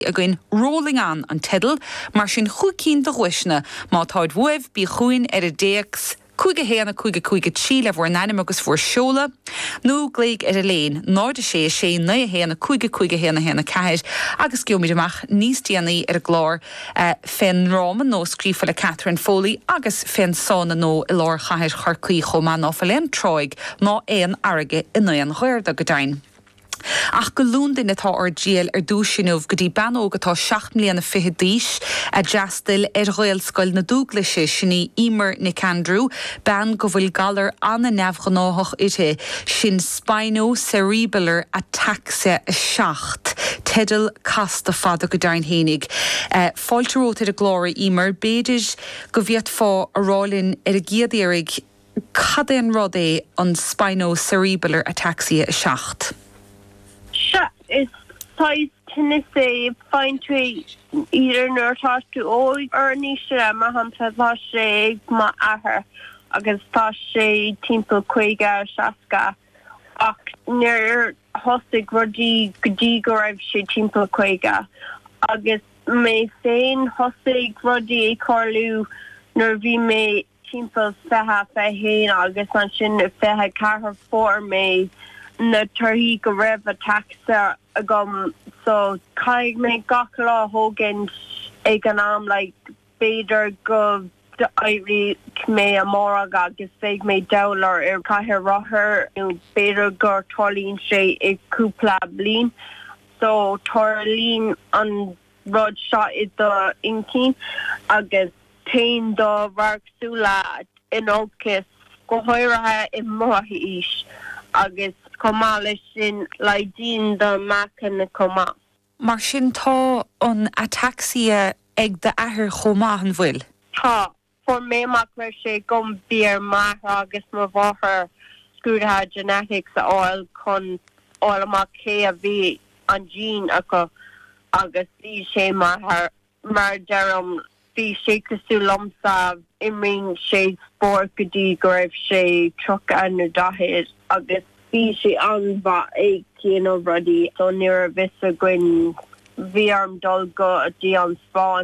a gin rolling an tiddle, mar sin chucín de ghuisne, má táid bhuibh bí chuin a déex, Cuige héana cuige Chile bhór nanim agus fuór seola, nó gléig a léin, náir de sé na héana cuige héana cair, agus gioimiid amach níos díanaí ar a glár fin Ráman nó scrífa le Catherine Foley, agus fin sána nó i lár chair charcaí chomán á falén troig, ná éon aige in an chuirda go dain. Ach go lúndin atá ar díal ar dúsinúh go dtí banógatá 7 mbliana fiche díis a deastal ar Ghaelscoil na dúglaise sinní Emer Nick Andrew ban go bhfuil galar anna neamhghnáthaach ite sin spinocerebellar ataxia 7 tedal casta fada go dain hénig. Fáilteróta a glóra Emer béidir go bhíad fá a rálinn ar a giadéirig cadéan rud é an spinocerebellar ataxia 7. Is size Tennessee fine to either nurse to all or nisha mahanta she ma aha against she timple quega shaska near hostig rodi gdigorev she timple quega August may fein hostig rodi carlu nervi me timple feha fehin August anshin feha car for me na turhi go rev taxa agum so kai me gakla hogan eganam like Bader go the ivy me amora gus fake me dollar kai roher Bader go tolin she e kupla blin so torlin on rod shot is the inking agus tain do varksula in okis go hoira in mohish agus Komala sin laidín de macan na coma. Mar sin tá an ataxia ag de ahir chomá an bhfuil? Tá, for mé mac mar sé gom bíar math agus mar bhathair scrútha genetics a áil chun áil amach cé a bhí an gene acu agus bhí sé mar dearm bhí sé cosú lomsa imring sé spór go dtí go raibh sé truc an na dahéad agus Bishi an ba e kino ruddy so near visa gwyn viarm dolgo a dion spawn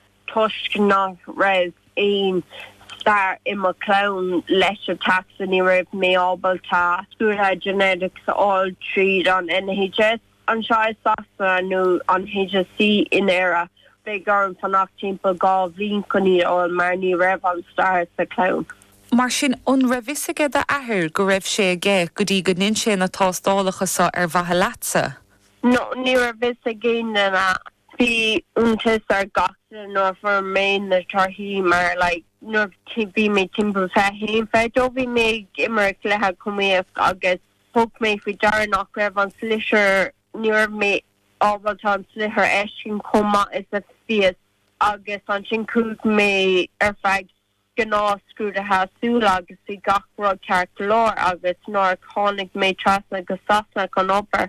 toshkna res ein star in my clown lesser tax and near me all ta school genetics all treat on NHS on shy sasa no on HSC in era big arm fanach timple golf linkoni or marni rev on star the clown. Mar sin an raibhisaige de ahir go raibh sé ggé go dtí go ninn sé na tástálacha ar bhatha leatsa? No, ní raibhisaige na bhí úntas ar gasta nó for main na tarthaí mar like nó bhí mé timpeall feithim féidó bhí mé immer cléthe cumaíoch agus thug mé faoi dear nach raibh an slisear ní raibh mé ábaltá an slisear eiscin chuma is a fios agus an sin cúd mé ar feid gná scrúda hasúla agus i gachrod ceart lór agus nóir chánig mé trasna go sasna con opair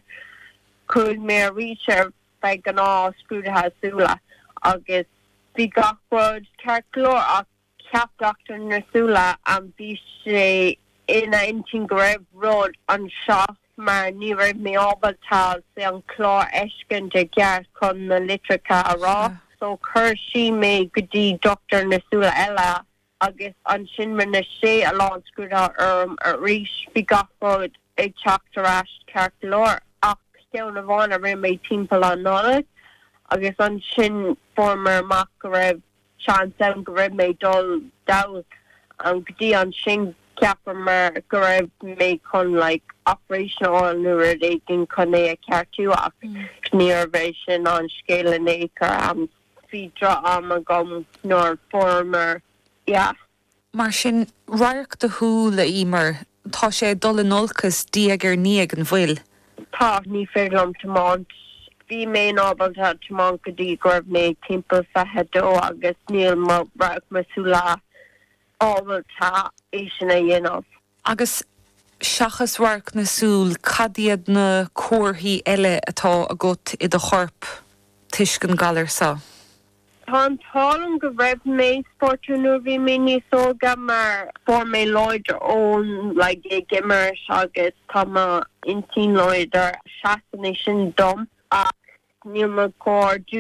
cúd mé a ríir fe gná scrúda hasúla agus bhí gachrod ceart lór ach ceap doctor nasúla an bhí sé ina intin go raibh rud an seo mar ní raibh mé ábaltá sé an chlár eiscin de gceart chun na litrica a rá so chuir sí mé go dtí doctor nasúla eile agus an sin mar na sé a lá scrúda a ríis bhí gafród ag teachtarás ceart lór ach ceann na bhána ri mé timpeall an nála agus an sin formar mac go raibh sean sam go raibh mé dul dal an gotí an sin ceapar mar go raibh mé chun like operational nuair éigen chun é a ceartú ach níor bheith sin an scéile écar am bhí dra am a gom nóir formar yeah. Mar sin rairc de húla Emer tá sé dul in olcas díagar níag an bhfuil. Tá ní félam tamán bhí mé ábaltá tamán go dtí goibh mé timpeall fethe dó agus níl má raibh masúla ábaltá é sinna dhéanamh. Agus seachas rairc na súl cadiad na cuairthaí eile atá agat i do chorp tuiscin galar sa. Tá tálan go raibh mé sportúnú bhí mí sóga mar for mé loidir ón le gimmer agus tá intín loidir seasanna sin dom ach nummer core